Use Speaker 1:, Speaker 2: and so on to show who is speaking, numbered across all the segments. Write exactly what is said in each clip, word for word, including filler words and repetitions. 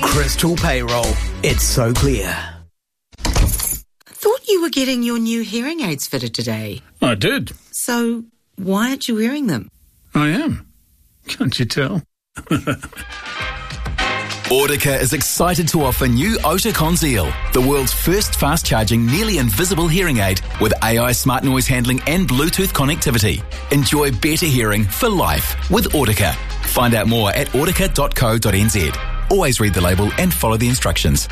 Speaker 1: Crystal Payroll. It's so clear.
Speaker 2: Thought you were getting your new hearing aids fitted today.
Speaker 3: I did.
Speaker 2: So why aren't you wearing them?
Speaker 3: I am. Can't you tell?
Speaker 4: Audica is excited to offer new Oticon Zeal, the world's first fast-charging, nearly invisible hearing aid with A I smart noise handling and Bluetooth connectivity. Enjoy better hearing for life with Audica. Find out more at audica dot co dot n z. Always read the label and follow the instructions.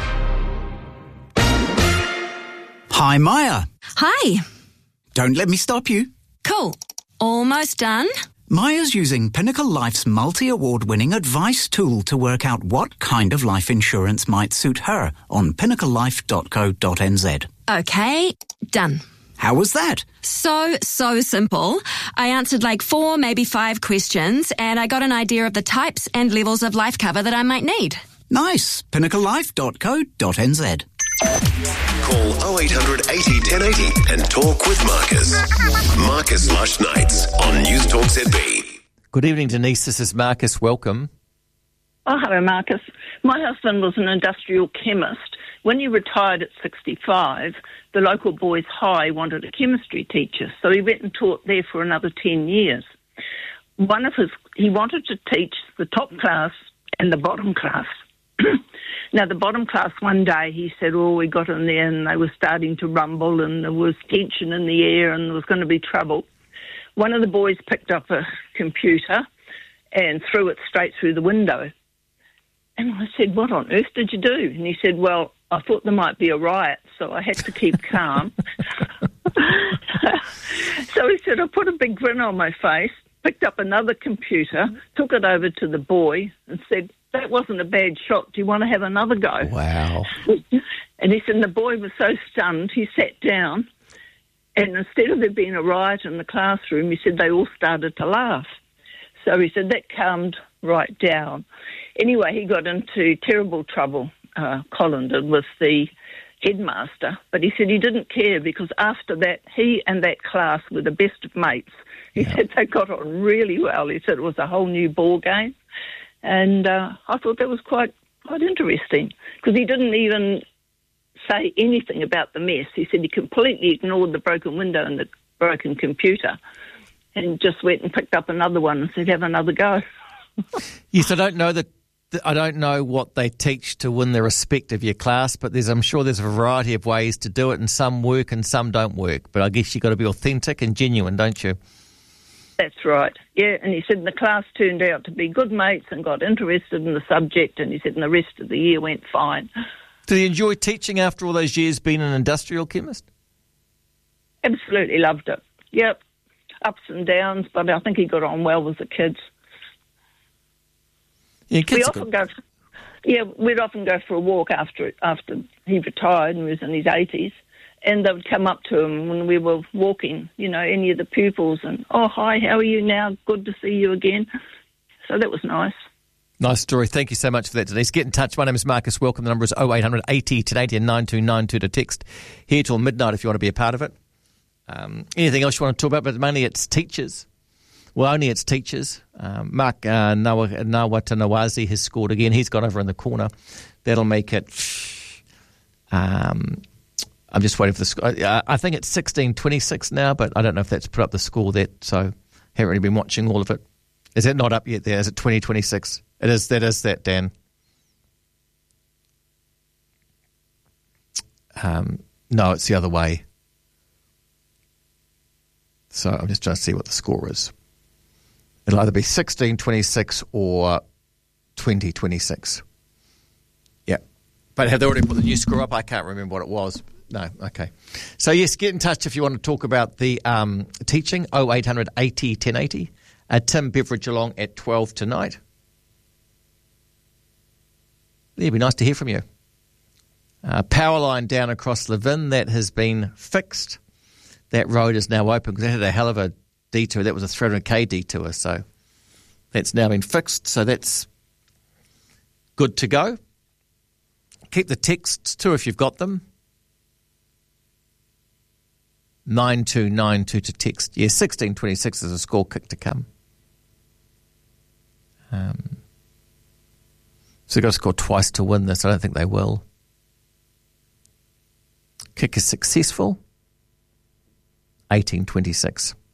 Speaker 1: Hi, Maya.
Speaker 5: Hi.
Speaker 1: Don't let me stop you.
Speaker 5: Cool. Almost done.
Speaker 1: Maya's using Pinnacle Life's multi-award-winning advice tool to work out what kind of life insurance might suit her on pinnacle life dot co dot n z.
Speaker 5: Okay, done.
Speaker 1: How was that?
Speaker 5: So, so simple. I answered like four, maybe five questions, and I got an idea of the types and levels of life cover that I might need.
Speaker 1: Nice. pinnacle life dot co dot n z.
Speaker 6: Call oh eight hundred eighty ten eighty and talk with Marcus. Marcus Lush Nights on News Talk Z B.
Speaker 7: Good evening, Denise. This is Marcus. Welcome.
Speaker 8: Oh, hello, Marcus. My husband was an industrial chemist. When he retired at sixty-five, the local boys' high wanted a chemistry teacher, so he went and taught there for another ten years. One of his, he wanted to teach the top class and the bottom class. Now, the bottom class, one day, he said, oh, we got in there and they were starting to rumble and there was tension in the air and there was going to be trouble. One of the boys picked up a computer and threw it straight through the window. And I said, what on earth did you do? And he said, well, I thought there might be a riot, so I had to keep calm. So he said, I put a big grin on my face, picked up another computer, took it over to the boy and said, that wasn't a bad shot. Do you want to have another go?
Speaker 7: Wow.
Speaker 8: And he said, and the boy was so stunned, he sat down, and instead of there being a riot in the classroom, he said they all started to laugh. So he said that calmed right down. Anyway, he got into terrible trouble, uh, Colin did, with the headmaster, but he said he didn't care because after that, he and that class were the best of mates. He yeah. said they got on really well. He said it was a whole new ball game. And uh, I thought that was quite quite interesting because he didn't even say anything about the mess. He said he completely ignored the broken window and the broken computer and just went and picked up another one and said, have another go.
Speaker 7: Yes, I don't know that. I don't know what they teach to win the respect of your class, but there's, I'm sure there's a variety of ways to do it, and some work and some don't work. But I guess you've got to be authentic and genuine, don't you?
Speaker 8: That's right, yeah. And he said the class turned out to be good mates and got interested in the subject, and he said and the rest of the year went fine.
Speaker 7: Did he enjoy teaching after all those years being an industrial chemist?
Speaker 8: Absolutely loved it, yep. Ups and downs, but I think he got on well with the kids.
Speaker 7: Yeah, kids
Speaker 8: we
Speaker 7: are
Speaker 8: often
Speaker 7: good.
Speaker 8: go, for, yeah, we'd often go for a walk after after he retired and he was in his eighties, and they would come up to him when we were walking, you know, any of the pupils, and, oh, hi, how are you now? Good to see you again. So that was nice.
Speaker 7: Nice story. Thank you so much for that, Denise. Get in touch. My name is Marcus. Welcome. The number is oh eight hundred eighty ten eighty and nine two nine two to text. Here till midnight if you want to be a part of it. Um, anything else you want to talk about? But mainly it's teachers. Well, only it's teachers. Um, Mark uh, Nawatanawazi has scored again. He's gone over in the corner. That'll make it... Um, I'm just waiting for the score. Uh, I think it's sixteen twenty-six now, but I don't know if that's put up the score that, so haven't really been watching all of it. Is it not up yet there? Is it twenty twenty-six? It is. That is that, Dan. Um, no, it's the other way. So I'm just trying to see what the score is. It'll either be sixteen twenty-six or twenty twenty-six. Yeah. But have they already put the new score up? I can't remember what it was. No, okay. So, yes, get in touch if you want to talk about the um, teaching, oh eight hundred eighty ten eighty. Uh, Tim Beveridge along at twelve tonight. It'd be nice to hear from you. Uh, power line down across Levin, that has been fixed. That road is now open because they had a hell of a detour. That was a three hundred k detour, so that's now been fixed. So that's good to go. Keep the texts too if you've got them. nine two nine two to text. Yeah, sixteen twenty-six is a score kick to come. Um, So they've got to score twice to win this. I don't think they will. Kick is successful. eighteen twenty-six.